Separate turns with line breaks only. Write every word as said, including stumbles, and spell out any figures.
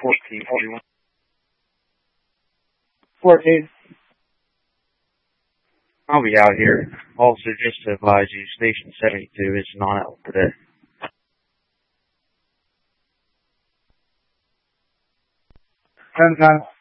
fourteen forty-one.
fourteen.
I'll be out here. Also, just to advise you, Station seventy-two is not out today.
ten ten.